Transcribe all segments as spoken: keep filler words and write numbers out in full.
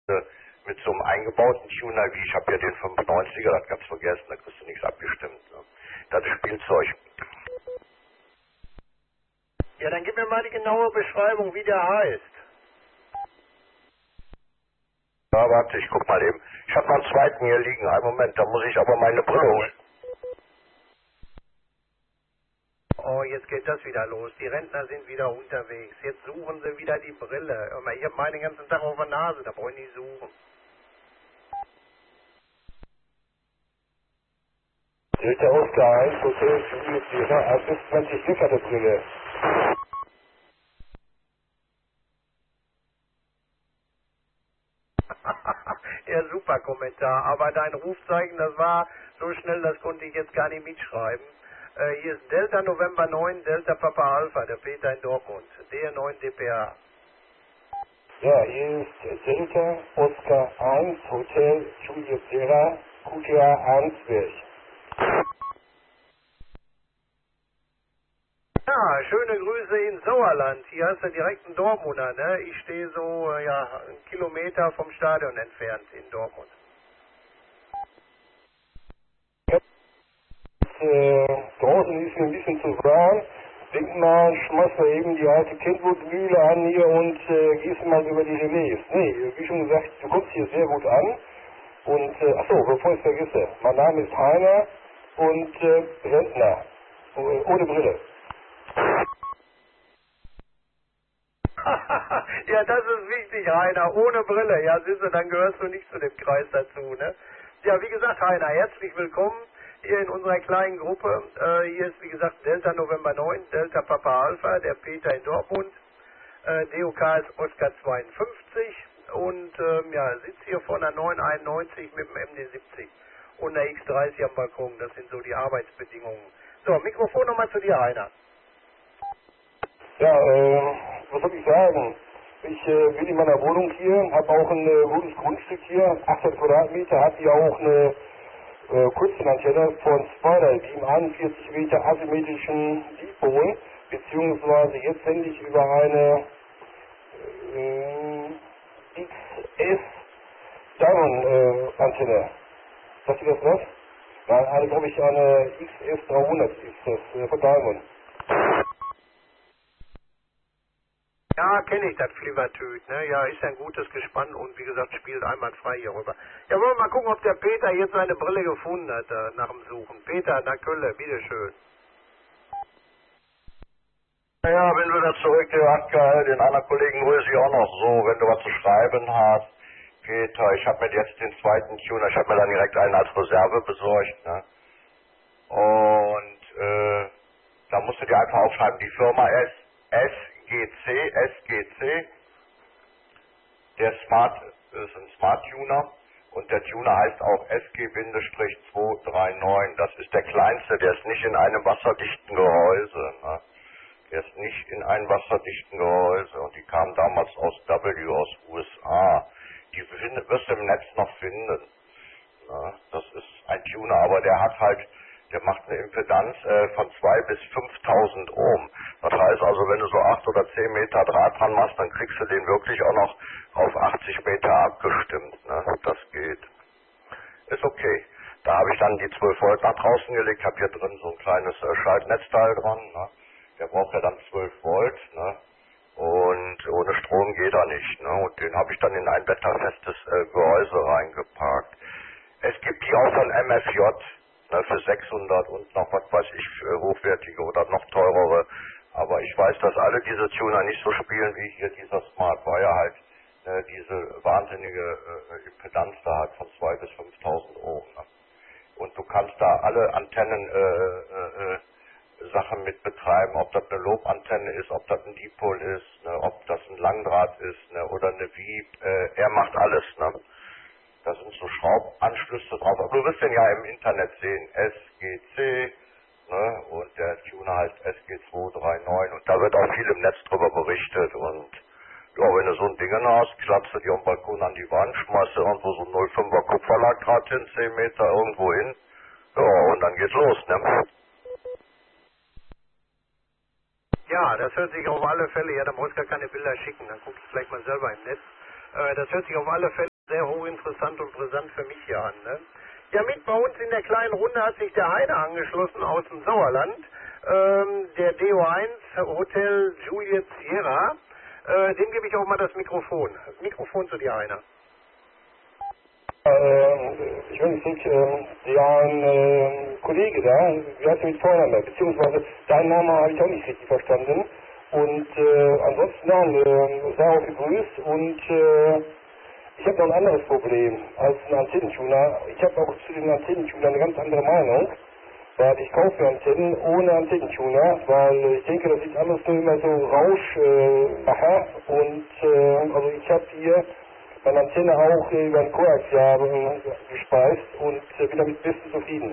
mit so einem eingebauten Tuner, wie ich habe ja den fünfundneunziger, das ganz vergessen, da kriegst du nichts abgestimmt. Ne? Das ist Spielzeug. Ja, dann gib mir mal die genaue Beschreibung, wie der heißt. Ja, warte, ich guck mal eben. Ich habe noch einen zweiten hier liegen. Einen Moment, da muss ich aber meine Brille holen. Oh, jetzt geht das wieder los. Die Rentner sind wieder unterwegs. Jetzt suchen sie wieder die Brille. Hör mal, ich habe meine ganzen Tag auf der Nase, da brauche ich nicht suchen. Dritter Oscar eins, Hotel Julius Caesar, achtundzwanzig Lieferte Brille. Ja, super Kommentar. Aber dein Rufzeichen, das war so schnell, das konnte ich jetzt gar nicht mitschreiben. Äh, hier ist Delta November neun, Delta Papa Alpha, der Peter in Dortmund. D R neun D P A. Ja, hier ist Delta Oscar eins, Hotel Julius Caesar, Q T A Arnsberg. Ja, schöne Grüße in Sauerland. Hier hast du direkt einen Dortmunder, ne? Ich stehe so, äh, ja, einen Kilometer vom Stadion entfernt in Dortmund. Äh, draußen ist mir ein bisschen zu warm. Denk mal, schmeiß mal eben die alte Kentwood-Mühle an hier und äh, gehst mal über die Relais. Nee, wie schon gesagt, du kommst hier sehr gut an. Und, äh, achso, bevor ich es vergesse, mein Name ist Heiner und äh, Rentner. Oh, ohne Brille. Ja, das ist wichtig, Heiner. Ohne Brille. Ja, siehst du, dann gehörst du nicht zu dem Kreis dazu, ne? Ja, wie gesagt, Heiner, herzlich willkommen hier in unserer kleinen Gruppe. Äh, hier ist, wie gesagt, Delta November neun, Delta Papa Alpha, der Peter in Dortmund. Äh, D O K ist Oscar zweiundfünfzig und ähm, ja, sitzt hier vor einer neun einundneunzig mit dem M D siebzig und einer X dreißig am Balkon. Das sind so die Arbeitsbedingungen. So, Mikrofon nochmal zu dir, Heiner. Ja, äh, was soll ich sagen? Ich äh, bin in meiner Wohnung hier, habe auch ein äh, gutes Grundstück hier, achthundert Quadratmeter, habe hier auch eine äh, Kurzwellenantenne von zweihundertsiebenundvierzig Meter asymmetrischen Dipol, beziehungsweise jetzt endlich über eine äh, X S Diamond äh, Antenne. Sagt ihr das was? Nein, eine, glaube ich, eine X S dreihundert ist das, äh, von Diamond. Ja, kenne ich das Flimmertüt, ne? Ja, ist ein gutes Gespann und wie gesagt, spielt einwandfrei hier rüber. Ja, wollen wir mal gucken, ob der Peter jetzt seine Brille gefunden hat äh, nach dem Suchen. Peter, na Kölle, bitteschön. Ja, bin wieder zurück, der Anker, den anderen Kollegen grüße ich auch noch so, wenn du was zu schreiben hast. Peter, ich habe mir jetzt den zweiten Tuner, ich habe mir dann direkt einen als Reserve besorgt, ne? Und, äh, da musst du dir einfach aufschreiben, die Firma S, S G C, S G C, der Smart ist ein Smart Tuner und der Tuner heißt auch S G zweihundertneununddreißig. Das ist der kleinste, der ist nicht in einem wasserdichten Gehäuse. Ne? Der ist nicht in einem wasserdichten Gehäuse und die kamen damals aus W, aus U S A. Die wirst du im Netz noch finden. Ne? Das ist ein Tuner, aber der hat halt Der macht eine Impedanz äh, von zweitausend bis fünftausend Ohm. Das heißt also, wenn du so acht oder zehn Meter Draht dran machst, dann kriegst du den wirklich auch noch auf achtzig Meter abgestimmt. Ne? Das geht. Ist okay. Da habe ich dann die zwölf Volt nach draußen gelegt, habe hier drin so ein kleines äh, Schaltnetzteil dran. Ne? Der braucht ja dann zwölf Volt. Ne? Und ohne Strom geht er nicht. Ne? Und den habe ich dann in ein wetterfestes äh, Gehäuse reingepackt. Es gibt hier auch von M F J, ne, für sechshundert und noch was weiß ich, für hochwertige oder noch teurere. Aber ich weiß, dass alle diese Tuner nicht so spielen wie hier dieser Smart, weil er halt äh, diese wahnsinnige äh, Impedanz da hat von zweitausend bis fünftausend Ohm. Ne? Und du kannst da alle Antennen äh, äh, äh, Sachen mit betreiben, ob das eine Lobantenne ist, ob das ein Dipol ist, ne, ob das ein Langdraht ist, ne, oder eine Wieb. Äh, er macht alles. Ne? Da sind so Schraubanschlüsse drauf. Aber du wirst den ja im Internet sehen. S G C, ne? Und der Tuner heißt S G zweihundertneununddreißig. Und da wird auch viel im Netz drüber berichtet. Und ja, wenn du so ein Ding hast, klappst du die am Balkon an die Wand, schmeißt du irgendwo so ein null Komma fünfer Kupferlackdraht hin, zehn Meter irgendwo hin. Ja, und dann geht's los, ne? Ja, das hört sich auf alle Fälle, ja, da brauchst du gar keine Bilder schicken, dann guck ich vielleicht mal selber im Netz. Äh, das hört sich auf alle Fälle sehr hochinteressant und brisant für mich hier an. Ne? Ja, mit bei uns in der kleinen Runde hat sich der Heiner angeschlossen aus dem Sauerland, ähm, der D O eins Hotel Juliet Sierra. Äh, dem gebe ich auch mal das Mikrofon. Das Mikrofon zu dir, Heiner. Äh, ich will nicht sagen, äh, ja, ein äh, Kollege da, wie heißt der mit Vornamen, beziehungsweise deinen Namen habe ich auch nicht richtig verstanden. Und äh, ansonsten nein, äh, sehr auch gegrüßt und äh, ich habe noch ein anderes Problem als ein Antennentuner. Ich habe auch zu den Antennentuner eine ganz andere Meinung, weil ich kaufe Antennen ohne Antennentuner, weil ich denke, das ist alles nur immer so Rauschmacher äh, und äh, also ich habe hier meine Antenne auch äh, über ein Koaxial äh, gespeist und äh, bin damit bestens zufrieden.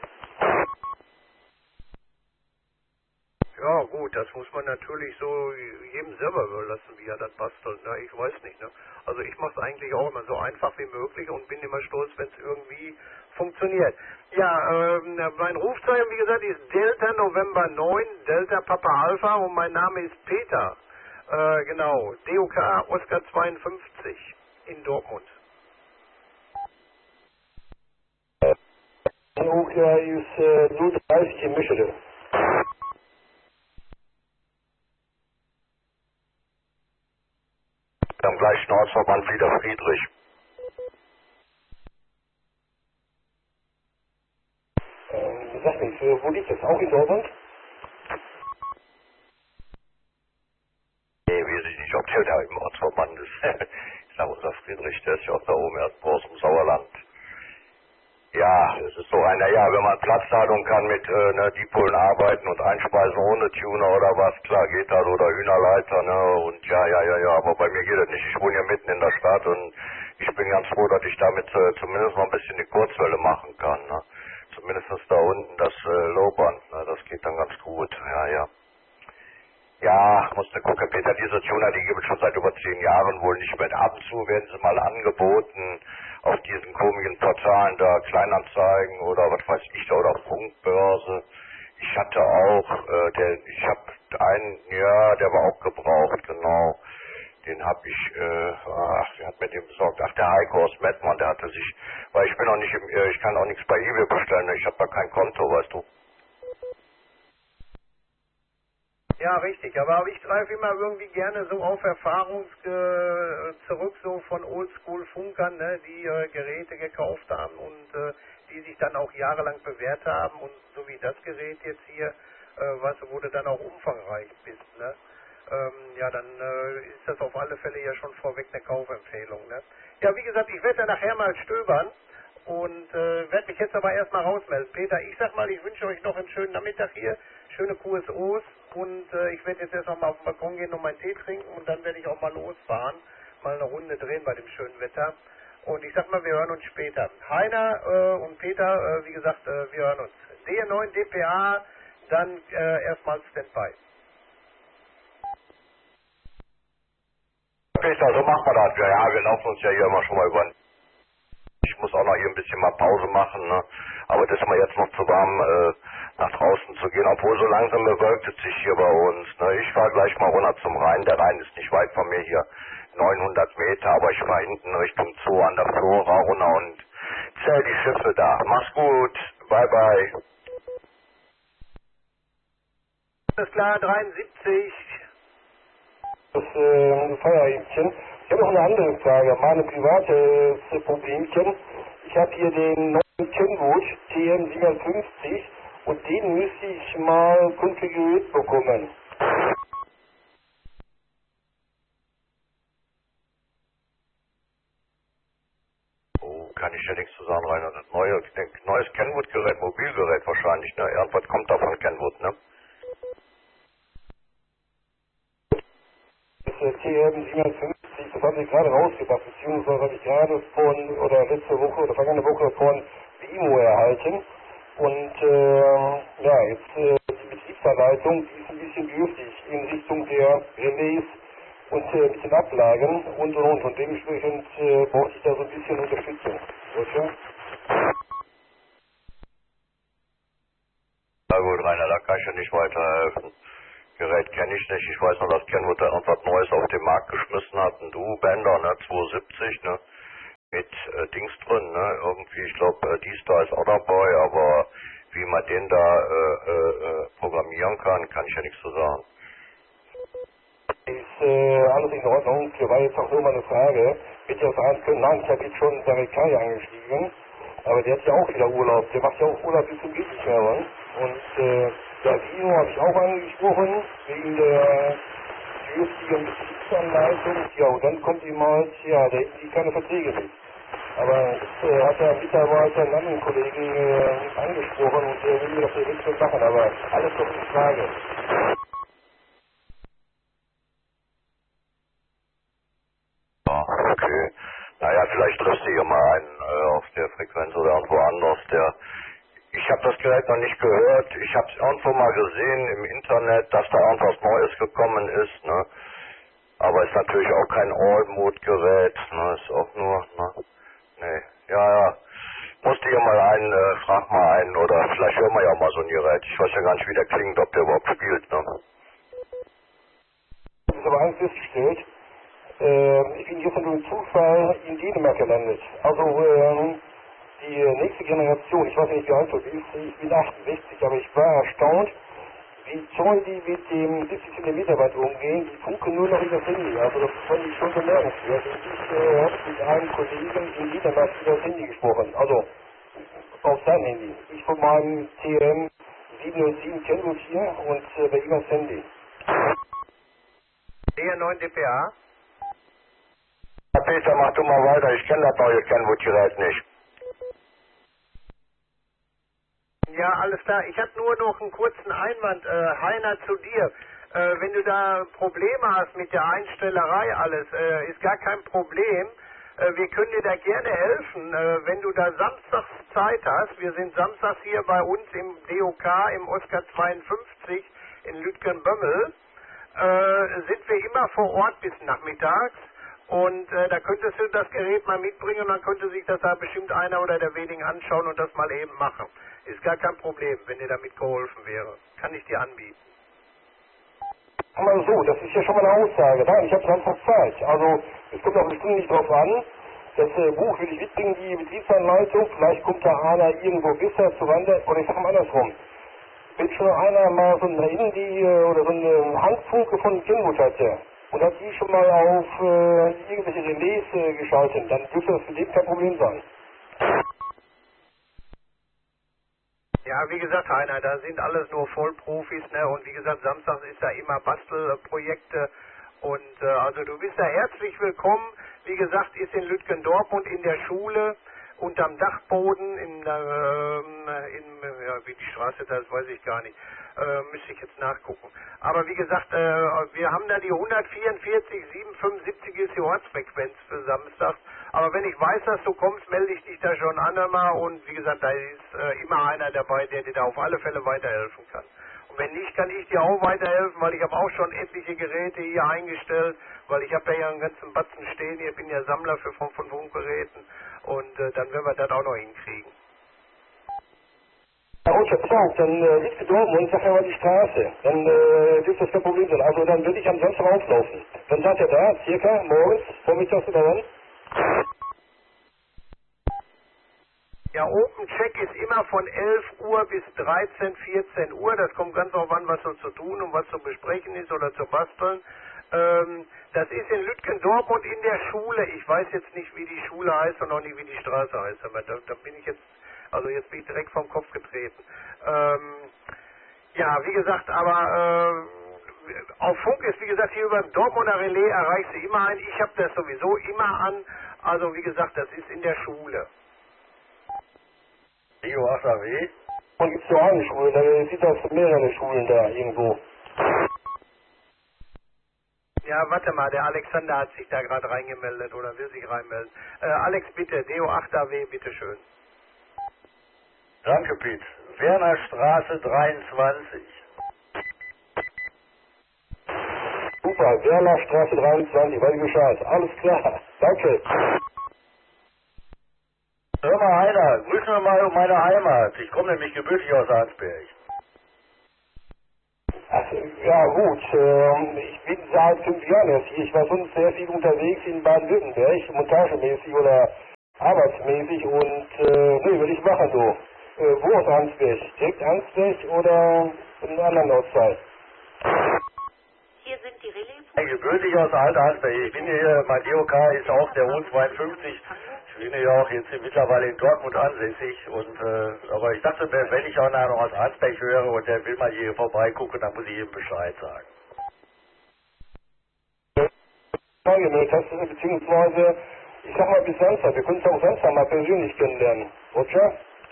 Ja gut, das muss man natürlich so jedem selber überlassen, wie er das bastelt. Ne? Ich weiß nicht. Ne? Also ich mache es eigentlich auch immer so einfach wie möglich und bin immer stolz, wenn es irgendwie funktioniert. Ja, ähm, mein Rufzeichen, wie gesagt, ist Delta November neun, Delta Papa Alpha und mein Name ist Peter. Äh, genau, D O K Oscar zweiundfünfzig in Dortmund. Nokia ist äh, null dreißig in Mischede. Am gleichen Ortsverband Frieder Friedrich. Ähm, sag mich, äh, wo liegt das? Auch in Dortmund? Nee, weiß ich nicht, ob der da im Ortsverband ist. Ich sag, unser Friedrich, der ist ja auch da oben erst aus dem Sauerland. Ja, es ist so einer, ja, wenn man Platz hat und kann mit äh, ne, Dipolen arbeiten und einspeisen ohne Tuner oder was, klar geht das, oder Hühnerleiter, ne, und ja, ja, ja, ja, aber bei mir geht das nicht. Ich wohne ja mitten in der Stadt und ich bin ganz froh, dass ich damit äh, zumindest noch ein bisschen die Kurzwelle machen kann, ne. Zumindest da unten das äh, Lowband, ne, das geht dann ganz gut, ja, ja. Ja, musste gucken, Peter, diese Tuner, die gibt es schon seit über zehn Jahren wohl nicht mehr. Ab und zu werden sie mal angeboten auf diesen komischen Portalen da, Kleinanzeigen oder was weiß ich da, oder Funkbörse. Ich hatte auch, äh, der, ich habe einen, ja, der war auch gebraucht, genau. Den habe ich, äh, ach, wer hat mir den besorgt? Ach, der Heiko aus Mettmann, der hatte sich, weil ich bin auch nicht im, äh, ich kann auch nichts bei eBay bestellen, ich habe da kein Konto, weißt du. Ja, richtig, aber ich greife immer irgendwie gerne so auf Erfahrung äh, zurück, so von Oldschool-Funkern, ne, die äh, Geräte gekauft haben und äh, die sich dann auch jahrelang bewährt haben und so wie das Gerät jetzt hier, äh, was, wo du dann auch umfangreich bist, ne, ähm, ja, dann äh, ist das auf alle Fälle ja schon vorweg eine Kaufempfehlung, ne. Ja, wie gesagt, ich werde da nachher mal stöbern und äh, werde mich jetzt aber erstmal rausmelden. Peter, ich sag mal, ich wünsche euch noch einen schönen Nachmittag hier, schöne Q S Os. Und äh, ich werde jetzt erst noch mal auf den Balkon gehen und meinen Tee trinken und dann werde ich auch mal losfahren, mal eine Runde drehen bei dem schönen Wetter. Und ich sag mal, wir hören uns später. Heiner äh, und Peter, äh, wie gesagt, äh, wir hören uns. D neun D P A, dann äh, erstmal Standby. Peter, so machen wir das. Ja, ja, wir laufen uns ja hier immer schon mal über. Ich muss auch noch hier ein bisschen mal Pause machen, ne? Aber das ist mir jetzt noch zu warm, äh, nach draußen zu gehen, obwohl so langsam bewölkt es sich hier bei uns. Ne? Ich fahre gleich mal runter zum Rhein. Der Rhein ist nicht weit von mir hier, neunhundert Meter, aber ich fahre hinten Richtung Zoo an der Flora runter und zähl die Schiffe da. Mach's gut, bye bye. Alles klar, dreiundsiebzig. Das äh, Feierabendchen. Ich habe noch eine andere Frage, meine private äh, Problemchen. Ich habe hier den neuen Kenwood T M siebenundfünfzig und den müsste ich mal konfiguriert bekommen. Oh, kann ich ja nichts zu sagen, Rainer. Das neue, ich denke, neues Kenwood-Gerät, Mobilgerät wahrscheinlich, ne? Irgendwas kommt da von Kenwood, ne? Das äh, T M siebenundfünfzig, das habe ich gerade rausgebracht, beziehungsweise habe ich gerade von, oder letzte Woche oder vergangene Woche von Vimo erhalten. Und äh, ja, jetzt äh, die Betriebsanleitung, die ist ein bisschen dürftig in Richtung der Relais und äh, mit den Ablagen und und und. Und dementsprechend äh, brauche ich da so ein bisschen Unterstützung. Okay? Na gut, Rainer, da kann ich ja nicht weiterhelfen. Gerät kenne ich nicht. Ich weiß nur, dass Kenwood da irgendwas Neues auf den Markt geschmissen hat. Ein Duo-Bänder, ne, zweihundertsiebzig, ne. mit äh, Dings drin, ne? Irgendwie, ich glaube, äh, dies da ist auch dabei, aber wie man den da äh, äh, programmieren kann, kann ich ja nichts zu sagen. Ist äh, alles in Ordnung. Hier war jetzt auch nur mal eine Frage. Bitte das sagen können, nein, ich habe jetzt schon David Kai angeschrieben, aber der hat ja auch wieder Urlaub. Der macht ja auch Urlaub bis zum geht nicht mehr ran. Und äh, ja, Vino habe ich auch angesprochen, wegen der dürftigen Betriebsanleitung. Ja, und dann kommt ihm halt, ja, der die keine Verträge mit. Aber das äh, hat der Mitarbeiter einen anderen Kollegen äh, angesprochen und der will mir das ja nicht machen, aber alles doch in Frage. Ja, okay. Naja, vielleicht triffst du hier mal einen äh, auf der Frequenz oder irgendwo anders, der... Ich habe das Gerät noch nicht gehört. Ich habe es irgendwo mal gesehen im Internet, dass da irgendwas Neues gekommen ist, ne? Aber ist natürlich auch kein All-Mode-Gerät, ne? Ist auch nur, ne? Nee. Ja, ja. Musste hier mal einen, äh, frag mal einen, oder vielleicht hören wir ja auch mal so ein Gerät. Ich weiß ja gar nicht, wie der klingt, ob der überhaupt spielt, ne? Ich habe aber eins festgestellt. Äh, ich bin gestern durch Zufall in Dänemark gelandet. Also, ähm, die nächste Generation, ich weiß nicht, wie alt du bist, ich bin achtundsechzig, aber ich war erstaunt, wie toll die mit dem siebzig Zentimeter Band umgehen, die funken nur noch in das Handy, also das fand ich schon bemerkenswert. Ich äh, habe mit einem Kollegen in Dänemark über das Handy gesprochen, also auf sein Handy. Ich von meinem T M sieben null sieben Kenwood hier und äh, bei ihm das Handy. D R neun D P A? Ja, Peter, mach du mal weiter, ich kenne das neue Kenwood-Gerät nicht. Ja, alles klar. Ich habe nur noch einen kurzen Einwand, äh, Heiner, zu dir. Äh, wenn du da Probleme hast mit der Einstellerei alles, äh, ist gar kein Problem. Äh, wir können dir da gerne helfen, äh, wenn du da samstags Zeit hast. Wir sind samstags hier bei uns im D O K, im Oskar zweiundfünfzig in Lütgen-Bömmel. Äh, sind wir immer vor Ort bis nachmittags. Und äh, da könntest du das Gerät mal mitbringen und dann könnte sich das da bestimmt einer oder der wenigen anschauen und das mal eben machen. Ist gar kein Problem, wenn dir damit geholfen wäre. Kann ich dir anbieten. Aber so, das ist ja schon mal eine Aussage. Nein, ich habe einfach Zeit. Also, es kommt auch bestimmt nicht drauf an. Das äh, Buch will ich mitbringen, die Betriebsanleitung. Vielleicht kommt da einer irgendwo besser zu wandern. Oder ich sage mal andersrum. Wenn schon einer mal so eine Handy äh, oder so eine Handfunke von Kenwood hatte und hat die schon mal auf äh, irgendwelche Relais äh, geschaltet, dann dürfte das für den kein Problem sein. Ja, wie gesagt, Heiner, da sind alles nur Vollprofis, ne? Und wie gesagt, samstags ist da immer Bastelprojekte. Und äh, also du bist da herzlich willkommen. Wie gesagt, ist in Lütgendortmund in der Schule unterm Dachboden in, äh, in ja, wie die Straße da ist, weiß ich gar nicht. Äh, müsste ich jetzt nachgucken. Aber wie gesagt, äh, wir haben da die hundertvierundvierzig siebenhundertfünfundsiebzig ist die Ortsfrequenz für Samstag. Aber wenn ich weiß, dass du kommst, melde ich dich da schon an einmal. Und wie gesagt, da ist äh, immer einer dabei, der dir da auf alle Fälle weiterhelfen kann. Und wenn nicht, kann ich dir auch weiterhelfen, weil ich habe auch schon etliche Geräte hier eingestellt, weil ich habe da ja einen ganzen Batzen stehen. Ich bin ja Sammler für von, von Funkgeräten. Und äh, dann werden wir das auch noch hinkriegen. Ja, okay, pass auf, dann äh, liegt gedorben und sag ja mal die Straße. Dann äh, dürfte das kein Problem sein. Also dann würde ich am Samstag auflaufen. Dann seid ihr da, circa, morgens, vormittags oder wann? Ja, Open Check ist immer von elf Uhr bis dreizehn, vierzehn Uhr. Das kommt ganz darauf an, was so zu tun und was zu besprechen ist oder zu basteln. Ähm, das ist in Lütgendortmund in der Schule. Ich weiß jetzt nicht, wie die Schule heißt und auch nicht, wie die Straße heißt. Aber da, da bin ich jetzt, also jetzt bin ich direkt vom Kopf getreten. Ähm, ja, wie gesagt, aber äh, auf Funk ist, wie gesagt, hier über dem Dortmunder Relais erreichst du immer ein. Ich habe das sowieso immer an. Also wie gesagt, das ist in der Schule. D O acht A W? Und gibt es noch eine Schule, da sind das mehrere Schulen da irgendwo. Ja, warte mal, der Alexander hat sich da gerade reingemeldet oder will sich reinmelden. Äh, Alex, bitte, D O acht A W, bitteschön. Danke, Piet. Wernerstraße dreiundzwanzig. Super, Wernerstraße dreiundzwanzig, weiß ich Bescheid. Alles klar, danke. Hör mal, Heiner, grüß mir mal um meine Heimat. Ich komme nämlich gebürtig aus Arnsberg. Also, ja gut, ähm, ich bin seit fünf Jahren erst hier. Ich war sonst sehr viel unterwegs in Baden-Württemberg, montagemäßig oder arbeitsmäßig und, äh, nee, will ich machen, du. Äh, wo aus Ansbech? Direkt Ansbech oder in einem anderen Ortsteil? Hier sind die Relais. Gebürtig aus Alt-Ansbech. Ich bin hier, mein D O K ist auch der U zweiundfünfzig. Ich bin ja auch jetzt mittlerweile in Dortmund ansässig. Und, äh, aber ich dachte, wenn ich auch noch aus Ansbech höre und der will mal hier vorbeigucken, dann muss ich ihm Bescheid sagen. Gemeldet hast, beziehungsweise, ich sag mal bis Samstag, wir können uns auch Samstag mal persönlich kennenlernen, Roger?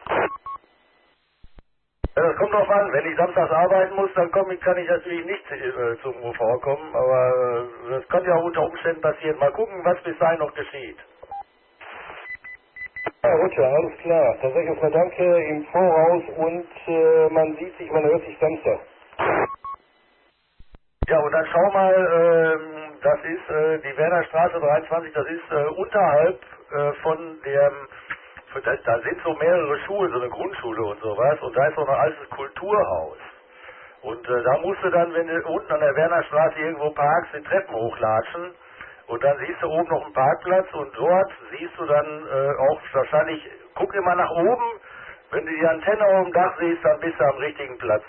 Ja, das kommt drauf an, wenn ich samstags arbeiten muss, dann komm, kann ich natürlich nicht äh, zum U V kommen, aber äh, das kann ja auch unter Umständen passieren. Mal gucken, was bis dahin noch geschieht. Ja, Roger, alles klar. Dann sage ich erstmal danke im Voraus und äh, man sieht sich, man hört sich Samstag. Ja, und dann schau mal, ähm, das ist äh, die Wernerstraße dreiundzwanzig, das ist äh, unterhalb äh, von dem, da, da sind so mehrere Schulen, so eine Grundschule und sowas, und da ist so ein altes Kulturhaus. Und äh, da musst du dann, wenn du unten an der Wernerstraße irgendwo parkst, die Treppen hochlatschen, und dann siehst du oben noch einen Parkplatz, und dort siehst du dann äh, auch wahrscheinlich, guck immer nach oben, wenn du die Antenne auf dem Dach siehst, dann bist du am richtigen Platz.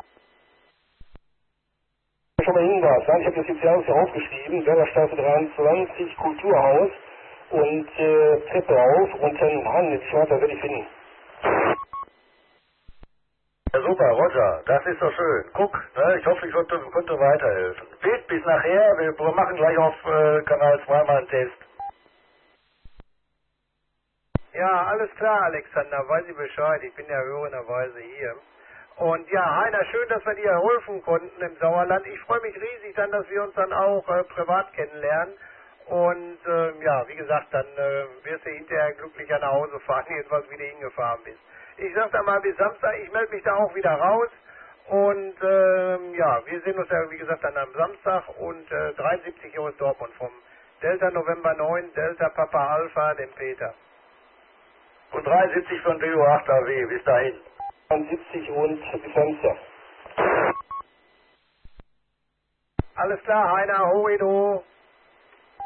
Schon mal Hinweis, ich habe das jetzt hier alles hier aufgeschrieben, Wernerstraße dreiundzwanzig, Kulturhaus und äh, Treppe auf und dann, Mann, jetzt weiter werde ich finden. Ja, super, Roger, das ist doch schön. Guck, ne, ich hoffe, ich konnte, konnte weiterhelfen. Bis, bis nachher, wir machen gleich auf äh, Kanal zwei mal einen Test. Ja, alles klar, Alexander, weiß ich Bescheid, ich bin ja hörenderweise hier. Und ja, Heiner, schön, dass wir dir helfen konnten im Sauerland. Ich freue mich riesig dann, dass wir uns dann auch äh, privat kennenlernen. Und äh, ja, wie gesagt, dann äh, wirst du hinterher glücklicher nach Hause fahren, jedenfalls wie du hingefahren bist. Ich sag dann mal bis Samstag, ich melde mich da auch wieder raus. Und ähm, ja, wir sehen uns ja, wie gesagt, dann am Samstag. Und äh, dreiundsiebzig Uhr ist Dortmund vom Delta November neun, Delta Papa Alpha, dem Peter. Und dreiundsiebzig von B O acht A W, bis dahin. siebzig und bis Samstag. Alles klar, Heiner, hoi du.